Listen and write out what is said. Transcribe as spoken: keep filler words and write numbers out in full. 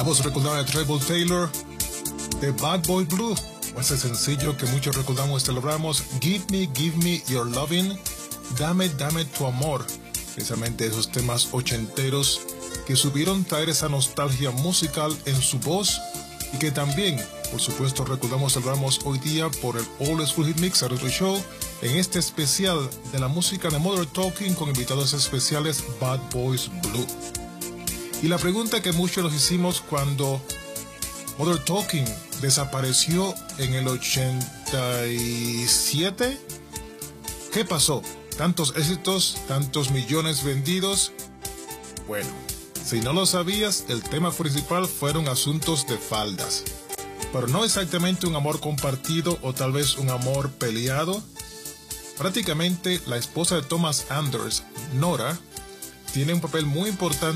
Ambos recordaban a Trevor Taylor de Bad Boy Blue, o ese sencillo que muchos recordamos y celebramos, Give Me, Give Me Your Loving, Dame, Dame Tu Amor, precisamente esos temas ochenteros que supieron traer esa nostalgia musical en su voz y que también, por supuesto, recordamos, celebramos hoy día por el Old School Hit Mix a Retro Show en este especial de la música de Modern Talking con invitados especiales Bad Boys Blue. Y la pregunta que muchos nos hicimos cuando Modern Talking desapareció en el ochenta y siete, ¿qué pasó? Tantos éxitos, tantos millones vendidos. Bueno, si no lo sabías, el tema principal fueron asuntos de faldas. Pero no exactamente un amor compartido o tal vez un amor peleado. Prácticamente la esposa de Thomas Anders, Nora, tiene un papel muy importante